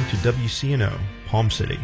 to WCNO, Palm City.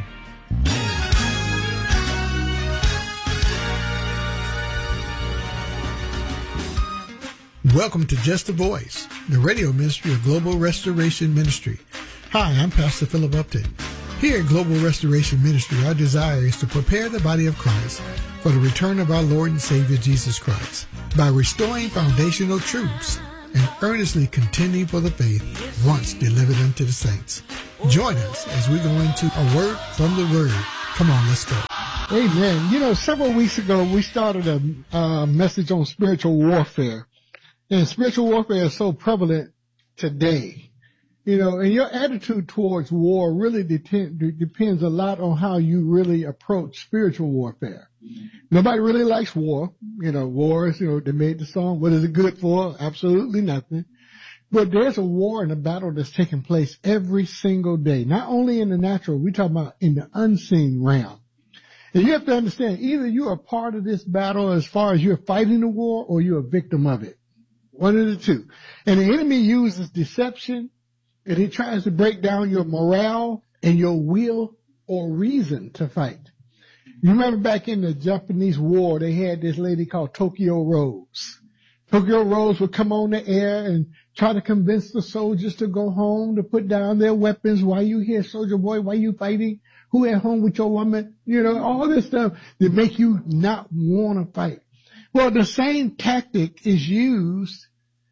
Welcome to Just a Voice, the radio ministry of Global Restoration Ministry. Hi, I'm Pastor Philip Upton. Here at Global Restoration Ministry, our desire is to prepare the body of Christ for the return of our Lord and Savior Jesus Christ by restoring foundational truths and earnestly contending for the faith once delivered unto the saints. Join us as we go into a word from the Word. Come on, let's go. Amen. You know, several weeks ago, we started a message on spiritual warfare. And spiritual warfare is so prevalent today. You know, and your attitude towards war really depends a lot on how you really approach spiritual warfare. Nobody really likes war. You know, wars, they made the song, what is it good for? Absolutely nothing. But there's a war and a battle that's taking place every single day. Not only in the natural, we're talking about in the unseen realm. And you have to understand, either you are part of this battle as far as you're fighting the war or you're a victim of it. One of the two. And the enemy uses deception, and he tries to break down your morale and your will or reason to fight. You remember back in the Japanese war, they had this lady called Tokyo Rose. Tokyo Rose would come on the air and try to convince the soldiers to go home, to put down their weapons. Why you here, soldier boy? Why you fighting? Who at home with your woman? All this stuff that make you not want to fight. Well, the same tactic is used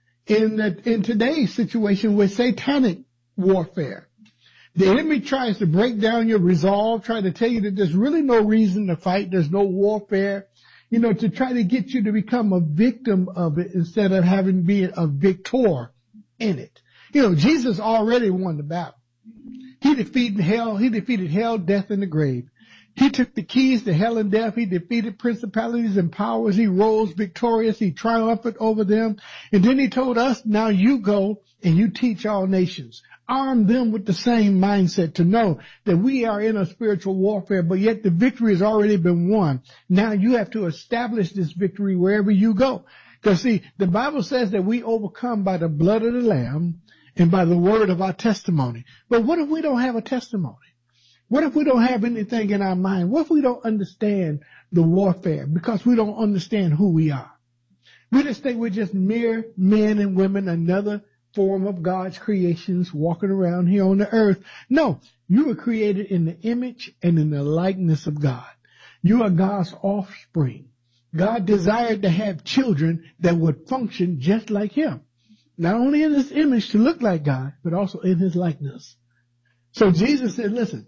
in today's situation with satanic warfare. The enemy tries to break down your resolve, try to tell you that there's really no reason to fight, there's no warfare, to try to get you to become a victim of it instead of having been a victor in it. Jesus already won the battle. He defeated hell, death, and the grave. He took the keys to hell and death. He defeated principalities and powers. He rose victorious. He triumphed over them. And then he told us, now you go and you teach all nations. Arm them with the same mindset to know that we are in a spiritual warfare, but yet the victory has already been won. Now you have to establish this victory wherever you go. Because see, the Bible says that we overcome by the blood of the Lamb and by the word of our testimony. But what if we don't have a testimony? What if we don't have anything in our mind? What if we don't understand the warfare because we don't understand who we are? We just think we're just mere men and women, another form of God's creations walking around here on the earth. No, you were created in the image and in the likeness of God. You are God's offspring. God desired to have children that would function just like him. Not only in his image to look like God, but also in his likeness. So Jesus said, listen,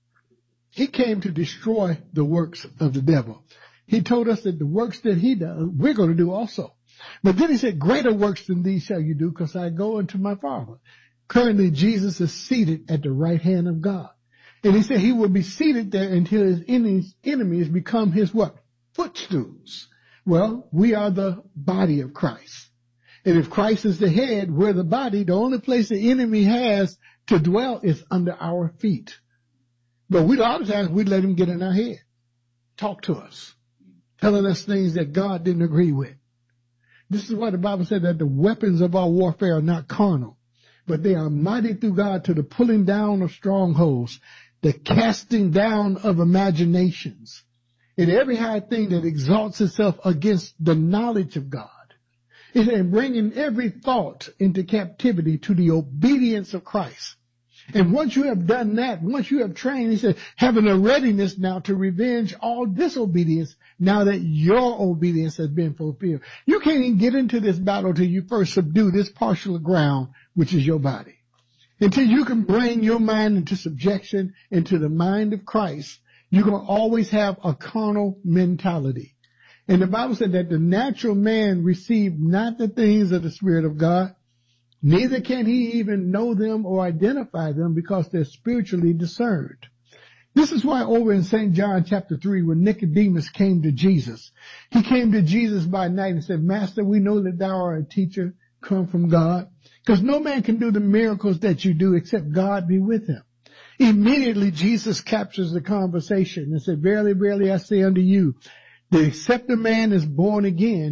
he came to destroy the works of the devil. He told us that the works that he does, we're going to do also. But then he said, greater works than these shall you do, because I go unto my Father. Currently, Jesus is seated at the right hand of God. And he said he will be seated there until his enemies become his what? Footstools. Well, we are the body of Christ. And if Christ is the head, we're the body. The only place the enemy has to dwell is under our feet. But a lot of times we let him get in our head, talk to us, telling us things that God didn't agree with. This is why the Bible said that the weapons of our warfare are not carnal, but they are mighty through God to the pulling down of strongholds, the casting down of imaginations, and every high thing that exalts itself against the knowledge of God. And bringing every thought into captivity to the obedience of Christ. And once you have done that, once you have trained, he said, having a readiness now to revenge all disobedience now that your obedience has been fulfilled. You can't even get into this battle till you first subdue this partial ground, which is your body. Until you can bring your mind into subjection into the mind of Christ, you're going to always have a carnal mentality. And the Bible said that the natural man received not the things of the Spirit of God, neither can he even know them or identify them because they're spiritually discerned. This is why over in St. John chapter 3, when Nicodemus came to Jesus, he came to Jesus by night and said, Master, we know that thou art a teacher come from God, because no man can do the miracles that you do except God be with him. Immediately Jesus captures the conversation and said, Verily, verily, I say unto you, that except a man is born again,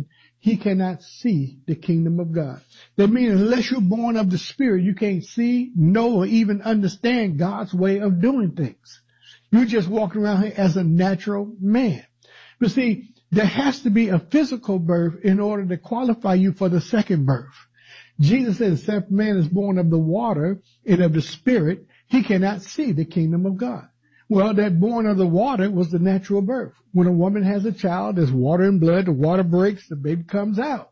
he cannot see the kingdom of God. That means unless you're born of the Spirit, you can't see, know, or even understand God's way of doing things. You're just walking around here as a natural man. But see, there has to be a physical birth in order to qualify you for the second birth. Jesus said, except man is born of the water and of the Spirit, he cannot see the kingdom of God. Well, that born of the water was the natural birth. When a woman has a child, there's water and blood, the water breaks, the baby comes out.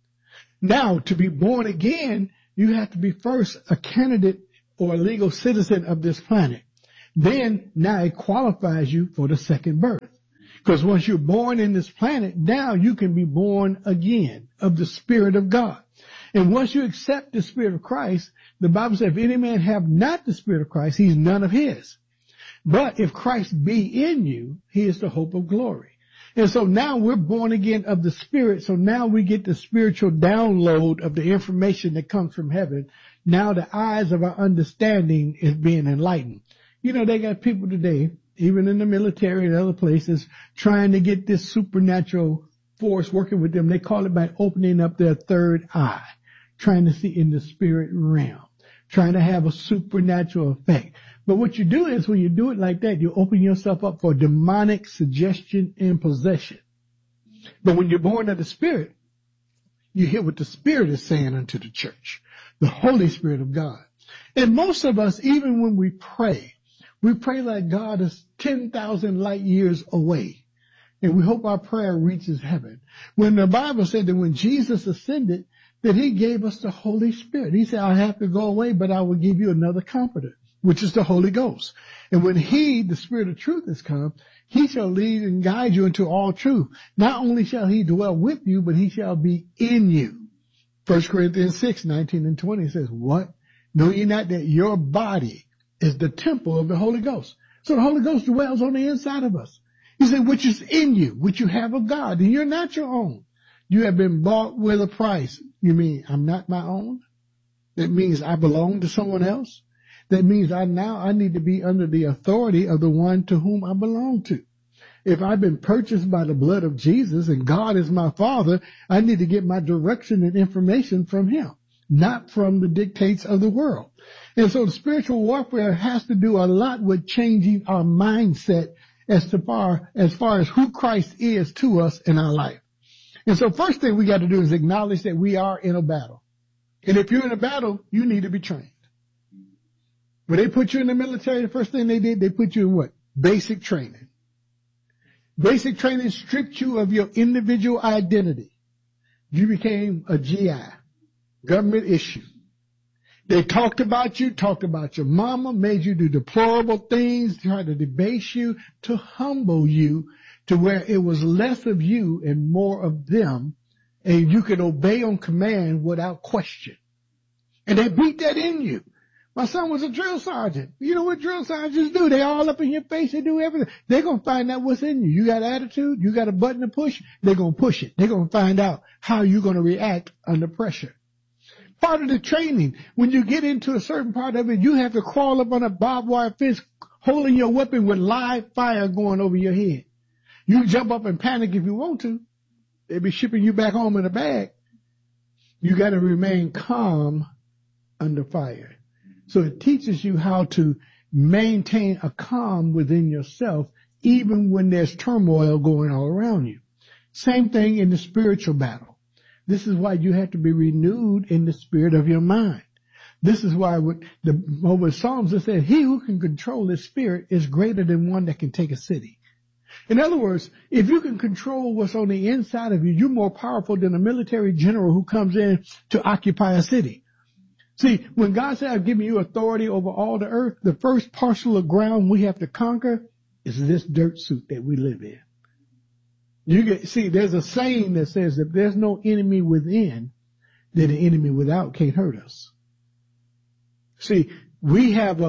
Now, to be born again, you have to be first a candidate or a legal citizen of this planet. Then, now it qualifies you for the second birth. Because once you're born in this planet, now you can be born again of the Spirit of God. And once you accept the Spirit of Christ, the Bible says, if any man have not the Spirit of Christ, he's none of his. But if Christ be in you, he is the hope of glory. And so now we're born again of the Spirit. So now we get the spiritual download of the information that comes from heaven. Now the eyes of our understanding is being enlightened. You know, they got people today, even in the military and other places, trying to get this supernatural force working with them. They call it by opening up their third eye, trying to see in the spirit realm, trying to have a supernatural effect. But what you do is when you do it like that, you open yourself up for demonic suggestion and possession. But when you're born of the Spirit, you hear what the Spirit is saying unto the church, the Holy Spirit of God. And most of us, even when we pray like God is 10,000 light years away. And we hope our prayer reaches heaven. When the Bible said that when Jesus ascended, that he gave us the Holy Spirit. He said, I have to go away, but I will give you another comforter, which is the Holy Ghost. And when he, the Spirit of truth, has come, he shall lead and guide you into all truth. Not only shall he dwell with you, but he shall be in you. 1 Corinthians 6:19 and 20 says, what? Know ye not that your body is the temple of the Holy Ghost? So the Holy Ghost dwells on the inside of us. He said, which is in you, which you have of God, and you're not your own. You have been bought with a price. You mean I'm not my own? That means I belong to someone else? That means I need to be under the authority of the one to whom I belong to. If I've been purchased by the blood of Jesus and God is my Father, I need to get my direction and information from him, not from the dictates of the world. And so the spiritual warfare has to do a lot with changing our mindset as far as who Christ is to us in our life. And so first thing we got to do is acknowledge that we are in a battle. And if you're in a battle, you need to be trained. When they put you in the military, the first thing they did, they put you in what? Basic training. Basic training stripped you of your individual identity. You became a GI, government issue. They talked about you, talked about your mama, made you do deplorable things, tried to debase you, to humble you to where it was less of you and more of them, and you could obey on command without question. And they beat that in you. My son was a drill sergeant. You know what drill sergeants do? They all up in your face. They do everything. They're going to find out what's in you. You got attitude. You got a button to push. They're going to push it. They're going to find out how you're going to react under pressure. Part of the training, when you get into a certain part of it, you have to crawl up on a barbed wire fence holding your weapon with live fire going over your head. You can jump up and panic if you want to. They'll be shipping you back home in a bag. You got to remain calm under fire. So it teaches you how to maintain a calm within yourself, even when there's turmoil going all around you. Same thing in the spiritual battle. This is why you have to be renewed in the spirit of your mind. This is why over Psalms it said, he who can control his spirit is greater than one that can take a city. In other words, if you can control what's on the inside of you, you're more powerful than a military general who comes in to occupy a city. See, when God said, I've given you authority over all the earth, the first parcel of ground we have to conquer is this dirt suit that we live in. There's a saying that says if there's no enemy within, then the enemy without can't hurt us. See, we have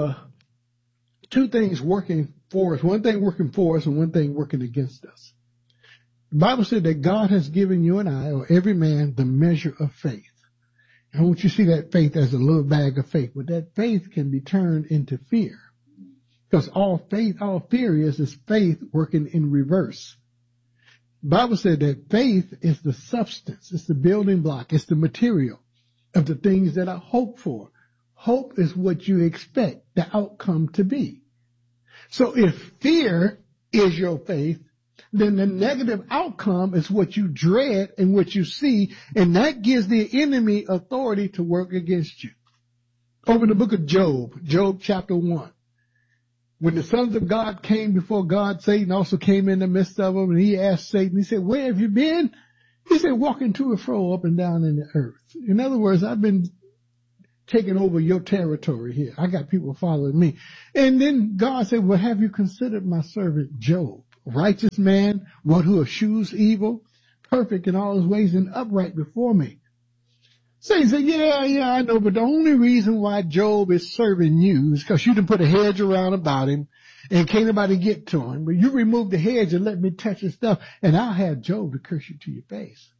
two things working for us. One thing working for us and one thing working against us. The Bible said that God has given you and I, or every man, the measure of faith. I want you to see that faith as a little bag of faith, but that faith can be turned into fear. Because all fear is faith working in reverse. The Bible said that faith is the substance, it's the building block, it's the material of the things that I hope for. Hope is what you expect the outcome to be. So if fear is your faith, then the negative outcome is what you dread and what you see, and that gives the enemy authority to work against you. Open the book of Job, Job chapter 1. When the sons of God came before God, Satan also came in the midst of them, and he asked Satan, he said, where have you been? He said, walking to and fro up and down in the earth. In other words, I've been taking over your territory here. I got people following me. And then God said, well, have you considered my servant Job? Righteous man, one who eschews evil, perfect in all his ways and upright before me. So he said, yeah, I know, but the only reason why Job is serving you is because you done put a hedge around about him and can't nobody get to him. But you remove the hedge and let me touch his stuff, and I'll have Job to curse you to your face.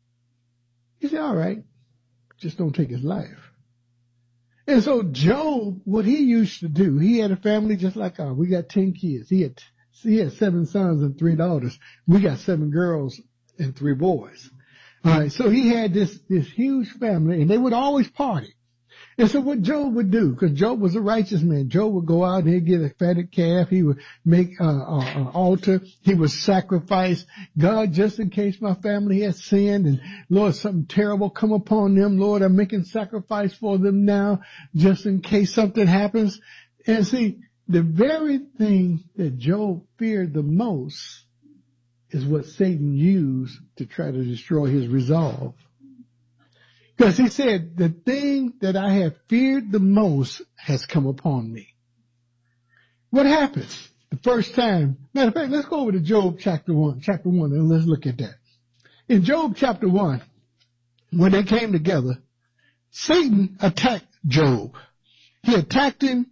He said, all right, just don't take his life. And so Job, what he used to do, he had a family just like ours. We got 10 kids. He had 7 sons and 3 daughters. We got 7 girls and 3 boys. All right, so he had this huge family, and they would always party. And so what Job would do, because Job was a righteous man, Job would go out and he'd get a fatted calf. He would make an altar. He would sacrifice. God, just in case my family has sinned, and Lord, something terrible come upon them. Lord, I'm making sacrifice for them now, just in case something happens. And see, the very thing that Job feared the most is what Satan used to try to destroy his resolve. Because he said, the thing that I have feared the most has come upon me. What happens the first time? Matter of fact, let's go over to Job chapter 1, and let's look at that. In Job chapter 1, when they came together, Satan attacked Job. He attacked him,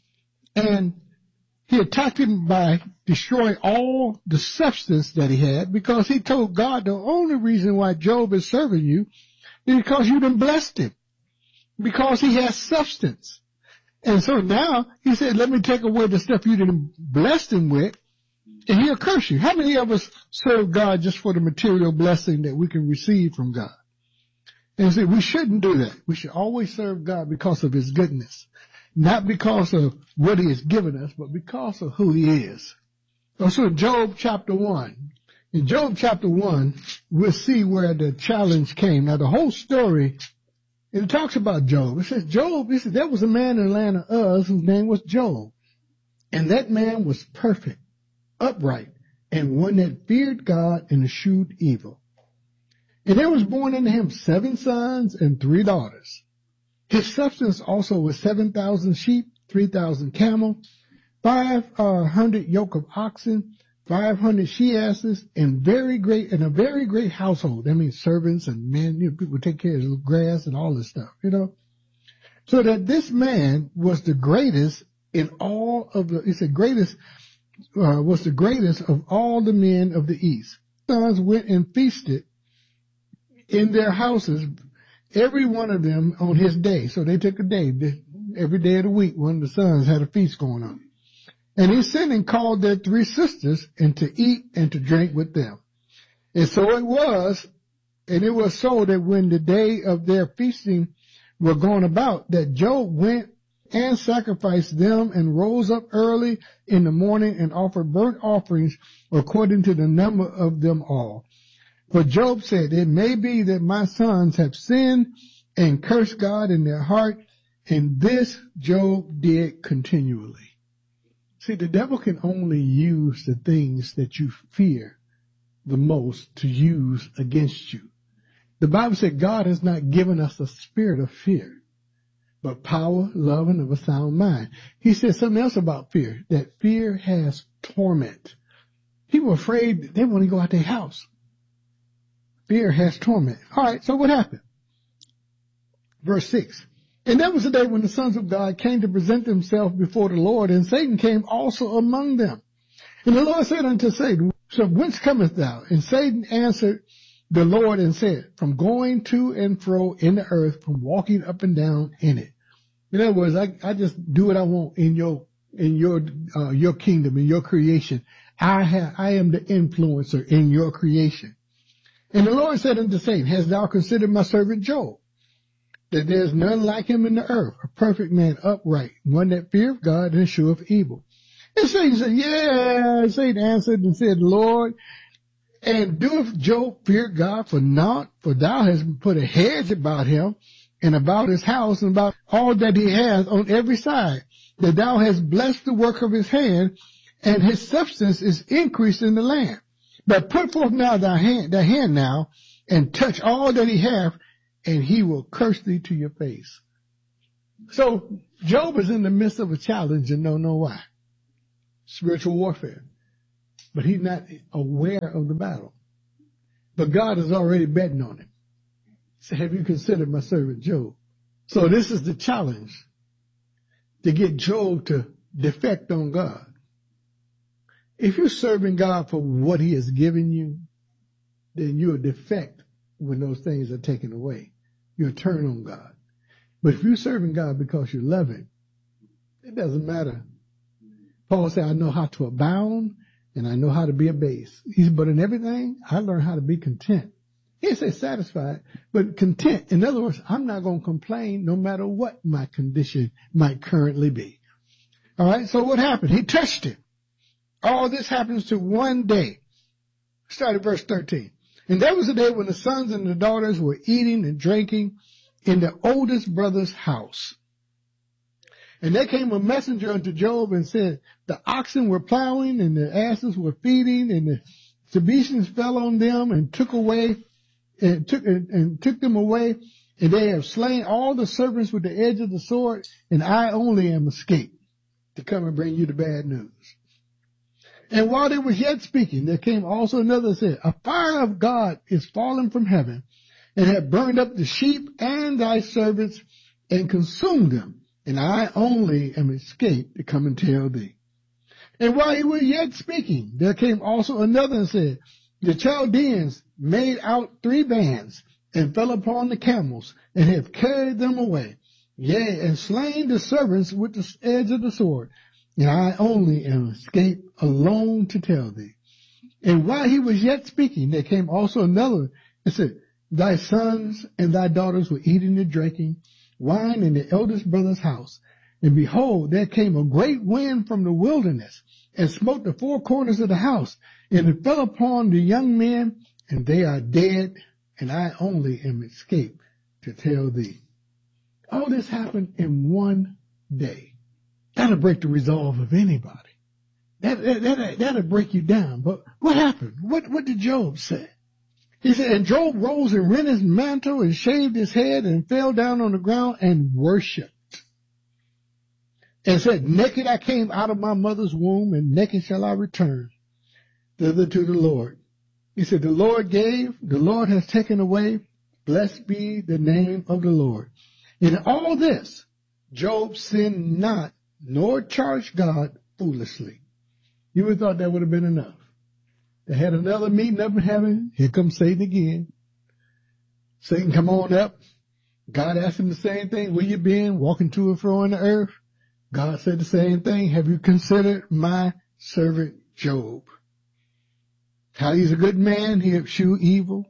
and he attacked him by destroying all the substance that he had, because he told God the only reason why Job is serving you is because you done blessed him, because he has substance. And so now he said, let me take away the stuff you done blessed him with, and he'll curse you. How many of us serve God just for the material blessing that we can receive from God? And so we shouldn't do that. We should always serve God because of his goodness. Not because of what he has given us, but because of who he is. So Job chapter 1. In Job chapter 1, we'll see where the challenge came. Now the whole story, it talks about Job. It says there was a man in the land of Uz whose name was Job. And that man was perfect, upright, and one that feared God and eschewed evil. And there was born unto him 7 sons and 3 daughters. His substance also was 7,000 sheep, 3,000 camel, 500 yoke of oxen, 500 she-asses, and a very great household. That means servants and men, people take care of the grass and all this stuff, So that this man was the greatest in all of was the greatest of all the men of the east. Sons went and feasted in their houses, every one of them on his day. So they took a day. Every day of the week, one of the sons had a feast going on. And he sent and called their 3 sisters, and to eat and to drink with them. And so it was so that when the day of their feasting were gone about, that Job went and sacrificed them, and rose up early in the morning and offered burnt offerings according to the number of them all. For Job said, it may be that my sons have sinned and cursed God in their heart, and this Job did continually. See, the devil can only use the things that you fear the most to use against you. The Bible said God has not given us a spirit of fear, but power, love, and of a sound mind. He said something else about fear, that fear has torment. People are afraid, they want to go out their house. Fear has torment. All right, so what happened? Verse 6. And that was the day when the sons of God came to present themselves before the Lord, and Satan came also among them. And the Lord said unto Satan, so whence comest thou? And Satan answered the Lord and said, from going to and fro in the earth, from walking up and down in it. In other words, I just do what I want in your kingdom, in your creation. I am the influencer in your creation. And the Lord said unto Satan, hast thou considered my servant Job, that there is none like him in the earth, a perfect man, upright, one that feareth God and sheweth evil? And Satan said, yeah. Satan answered and said, Lord, and doeth Job fear God for naught? For thou hast put a hedge about him, and about his house, and about all that he has on every side, that thou hast blessed the work of his hand, and his substance is increased in the land. But put forth now thy hand now, and touch all that he hath, and he will curse thee to your face. So Job is in the midst of a challenge and don't know why. Spiritual warfare. But he's not aware of the battle. But God is already betting on him. He said, have you considered my servant Job? So this is the challenge, to get Job to defect on God. If you're serving God for what he has given you, then you'll defect when those things are taken away. You'll turn on God. But if you're serving God because you love him, it doesn't matter. Paul said, I know how to abound and I know how to be abased. He said, but in everything, I learned how to be content. He didn't say satisfied, but content. In other words, I'm not going to complain no matter what my condition might currently be. All right, so what happened? He touched him. All this happens to one day. Start at verse 13. And there was a day when the sons and the daughters were eating and drinking in the oldest brother's house. And there came a messenger unto Job and said, the oxen were plowing and the asses were feeding, and the Sabaeans fell on them and took them away, and they have slain all the servants with the edge of the sword, and I only am escaped to come and bring you the bad news. And while they were yet speaking, there came also another and said, a fire of God is fallen from heaven, and hath burned up the sheep and thy servants, and consumed them, and I only am escaped to come and tell thee. And while he was yet speaking, there came also another and said, the Chaldeans made out 3 bands, and fell upon the camels, and have carried them away, yea, and slain the servants with the edge of the sword, and I only am escaped alone to tell thee. And while he was yet speaking, there came also another and said, thy sons and thy daughters were eating and drinking wine in the eldest brother's house. And behold, there came a great wind from the wilderness, and smote the 4 corners of the house, and it fell upon the young men, and they are dead, and I only am escaped to tell thee. All this happened in one day. That'll break the resolve of anybody. That'll break you down. But what happened? What did Job say? He said, and Job rose and rent his mantle and shaved his head and fell down on the ground and worshipped. And said, naked I came out of my mother's womb, and naked shall I return thither to the Lord. He said, the Lord gave, the Lord has taken away. Blessed be the name of the Lord. In all this, Job sinned not, nor charged God foolishly. You would have thought that would have been enough. They had another meeting up in heaven. Here comes Satan again. Satan, come on up. God asked him the same thing. Where you been? Walking to and fro on the earth. God said the same thing. Have you considered my servant Job? How he's a good man. He eschew evil.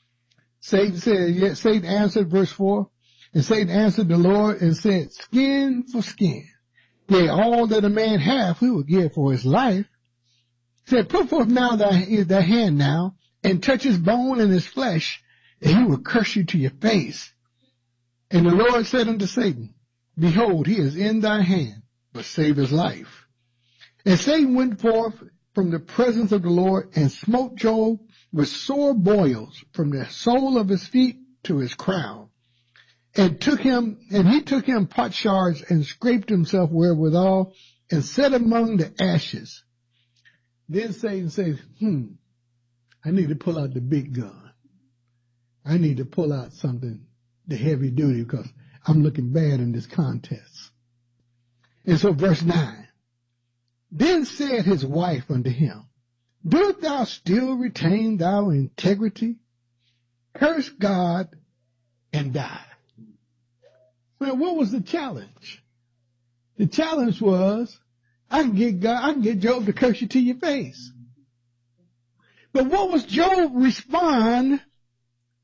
Satan answered, verse 4, and Satan answered the Lord and said, skin for skin. Yea, all that a man hath, we will give for his life. Said, put forth now thy hand now, and touch his bone and his flesh, and he will curse you to your face. And the Lord said unto Satan, behold, he is in thy hand, but save his life. And Satan went forth from the presence of the Lord, and smote Job with sore boils from the sole of his feet to his crown. And he took him potsherds and scraped himself wherewithal, and set among the ashes. Then Satan says, I need to pull out the big gun. I need to pull out something, the heavy duty, because I'm looking bad in this contest. And so verse 9, then said his wife unto him, dost thou still retain thy integrity? Curse God and die. Well, what was the challenge? The challenge was, I can get Job to curse you to your face. But what was Job's response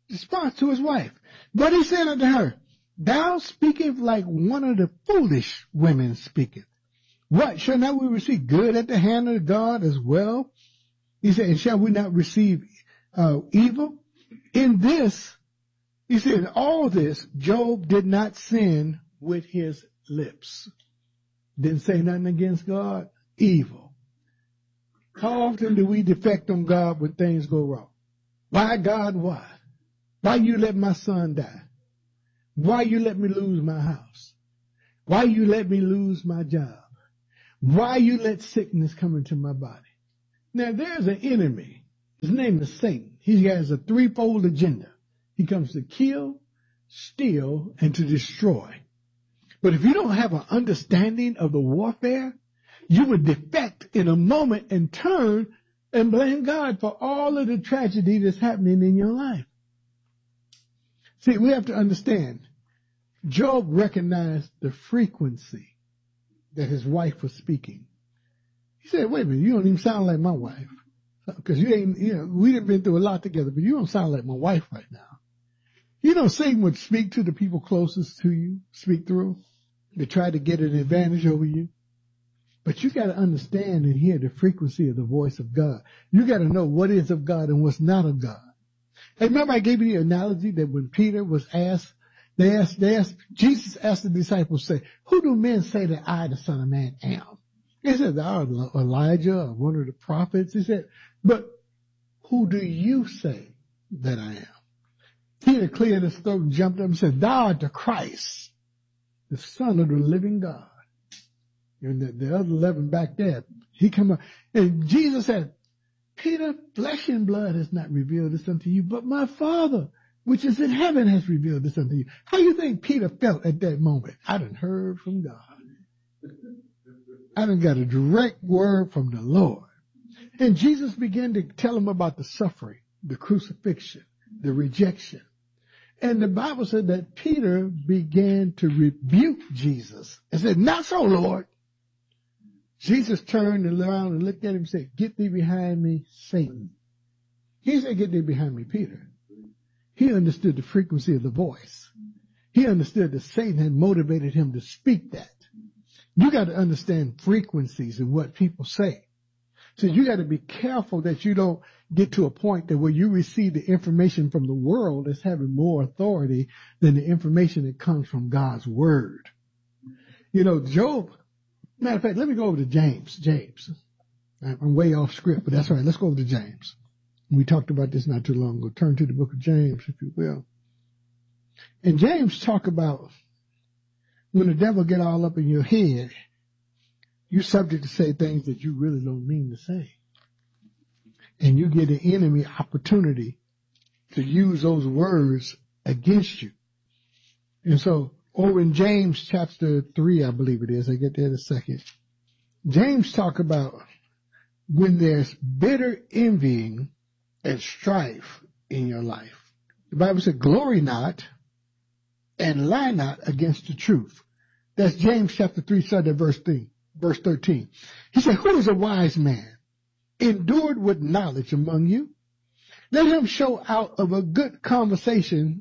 response to his wife. But he said unto her, thou speakest like one of the foolish women speaketh. What, shall not we receive good at the hand of God as well? He said, and shall we not receive evil? In this, he said, in all this, Job did not sin with his lips. Didn't say nothing against God. Evil. How often do we defect on God when things go wrong? Why, God, why? Why you let my son die? Why you let me lose my house? Why you let me lose my job? Why you let sickness come into my body? Now, there's an enemy. His name is Satan. He has a threefold agenda. He comes to kill, steal, and to destroy. But if you don't have an understanding of the warfare, you would defect in a moment and turn and blame God for all of the tragedy that's happening in your life. See, we have to understand, Job recognized the frequency that his wife was speaking. He said, wait a minute, you don't even sound like my wife. Because we've been through a lot together, but you don't sound like my wife right now. You know, Satan would speak to the people closest to you, speak through, to try to get an advantage over you. But you got to understand and hear the frequency of the voice of God. You got to know what is of God and what's not of God. Hey, remember I gave you the analogy that when Peter was asked, Jesus asked the disciples, say, who do men say that I, the Son of Man, am? He said, thou art Elijah or one of the prophets. He said, but who do you say that I am? Peter cleared his throat and jumped up and said, thou art the Christ, the Son of the living God. And the other 11 back there, he come up. And Jesus said, Peter, flesh and blood has not revealed this unto you, but my Father, which is in heaven, has revealed this unto you. How you think Peter felt at that moment? I done heard from God. I done got a direct word from the Lord. And Jesus began to tell him about the suffering, the crucifixion, the rejection. And the Bible said that Peter began to rebuke Jesus and said, not so, Lord. Jesus turned around and looked at him and said, get thee behind me, Satan. He didn't say, get thee behind me, Peter. He understood the frequency of the voice. He understood that Satan had motivated him to speak that. You got to understand frequencies and what people say. So you got to be careful that you don't get to a point that where you receive the information from the world as having more authority than the information that comes from God's word. You know, Job, matter of fact, let me go over to James. I'm way off script, but that's all right. Let's go over to James. We talked about this not too long ago. Turn to the book of James, if you will. And James talk about when the devil get all up in your head, you're subject to say things that you really don't mean to say. And you get the enemy opportunity to use those words against you. And so over in James chapter 3, I believe it is, I get there in a second. James talk about when there's bitter envying and strife in your life. The Bible said, glory not and lie not against the truth. That's James chapter 3, starting at verse 13. He said, who is a wise man, endured with knowledge among you? Let him show out of a good conversation,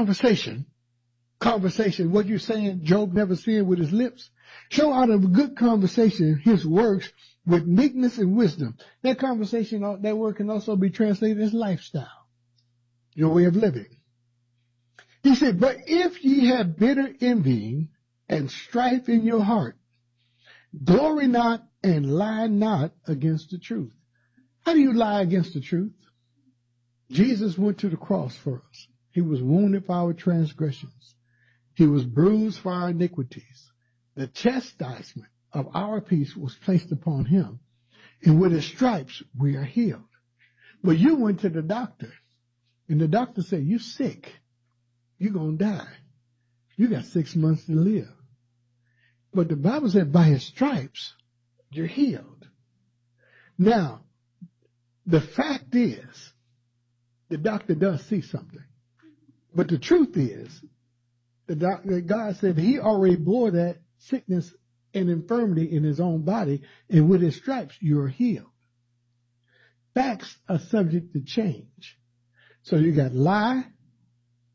what you're saying Job never said with his lips. Show out of a good conversation his works with meekness and wisdom. That conversation, that word can also be translated as lifestyle, your way of living. He said, but if ye have bitter envying and strife in your heart, glory not and lie not against the truth. How do you lie against the truth? Jesus went to the cross for us. He was wounded for our transgressions. He was bruised for our iniquities. The chastisement of our peace was placed upon him. And with his stripes, we are healed. But you went to the doctor, and the doctor said, you're sick. You're going to die. You got 6 months to live. But the Bible said by his stripes, you're healed. Now, the fact is, the doctor does see something. But the truth is, God said he already bore that sickness and infirmity in his own body, and with his stripes, you're healed. Facts are subject to change. So you got lie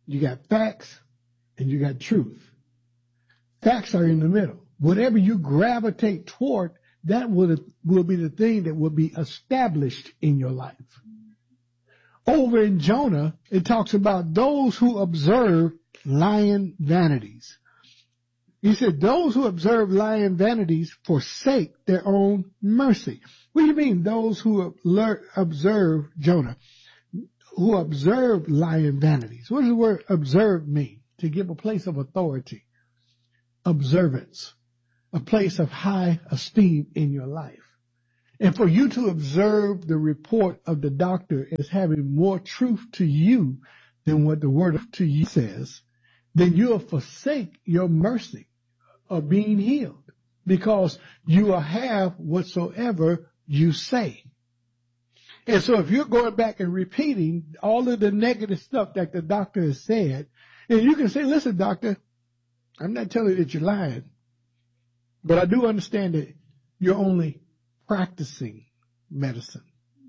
You got facts and you got truth. Facts are in the middle. Whatever you gravitate toward, that will be the thing that will be established in your life. Over in Jonah, it talks about those who observe lying vanities. He said, those who observe lying vanities forsake their own mercy. What do you mean, those who observe, Jonah, who observe lying vanities? What does the word observe mean? To give a place of authority, observance, a place of high esteem in your life. And for you to observe the report of the doctor as having more truth to you than what the word to you says, then you'll forsake your mercy of being healed, because you will have whatsoever you say. And so if you're going back and repeating all of the negative stuff that the doctor has said, and you can say, listen, doctor, I'm not telling you that you're lying, but I do understand that you're only practicing medicine.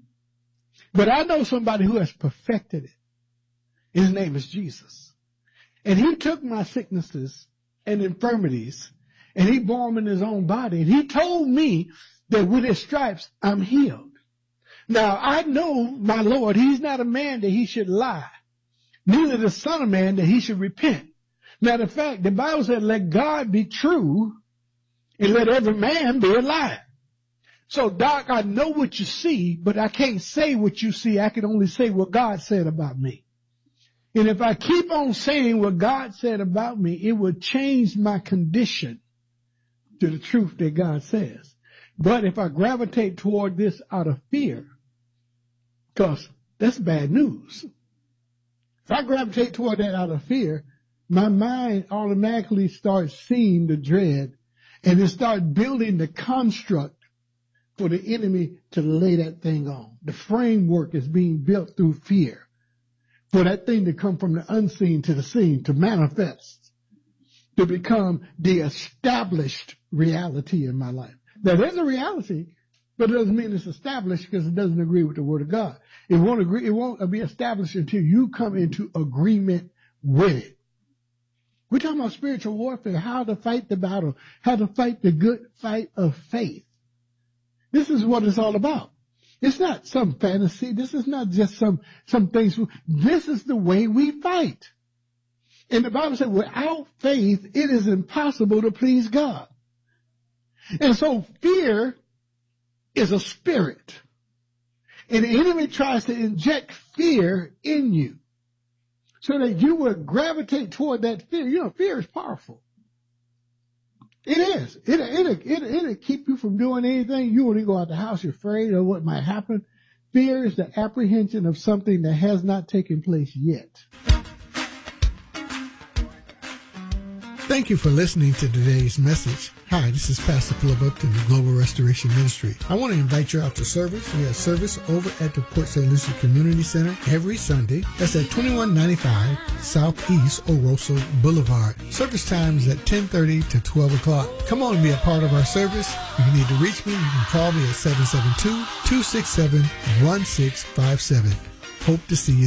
But I know somebody who has perfected it. His name is Jesus. And he took my sicknesses and infirmities, and he bore them in his own body. And he told me that with his stripes, I'm healed. Now, I know my Lord, he's not a man that he should lie, neither the son of man that he should repent. Matter of fact, the Bible said, let God be true and let every man be a liar. So, Doc, I know what you see, but I can't say what you see. I can only say what God said about me. And if I keep on saying what God said about me, it will change my condition to the truth that God says. But if I gravitate toward this out of fear, because that's bad news. If I gravitate toward that out of fear, my mind automatically starts seeing the dread, and it starts building the construct for the enemy to lay that thing on. The framework is being built through fear for that thing to come from the unseen to the seen, to manifest, to become the established reality in my life. Now, there's a reality, but it doesn't mean it's established because it doesn't agree with the Word of God. It won't be established until you come into agreement with it. We're talking about spiritual warfare, how to fight the battle, how to fight the good fight of faith. This is what it's all about. It's not some fantasy. This is not just some things. This is the way we fight. And the Bible said, without faith, it is impossible to please God. And so fear is a spirit. And the enemy tries to inject fear in you so that you will gravitate toward that fear. You know, fear is powerful. It is. It'll keep you from doing anything. You want to go out the house, you're afraid of what might happen. Fear is the apprehension of something that has not taken place yet. Thank you for listening to today's message. Hi, this is Pastor Philip Upton, the Global Restoration Ministry. I want to invite you out to service. We have service over at the Port St. Lucie Community Center every Sunday. That's at 2195 Southeast Oroso Boulevard. Service times at 10:30 to 12 o'clock. Come on and be a part of our service. If you need to reach me, you can call me at 772-267-1657. Hope to see you